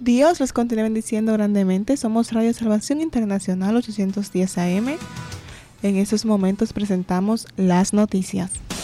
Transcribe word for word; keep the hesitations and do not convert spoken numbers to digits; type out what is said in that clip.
Dios los continúe bendiciendo grandemente. Somos Radio Salvación Internacional ochocientos diez A M. En estos momentos presentamos las noticias.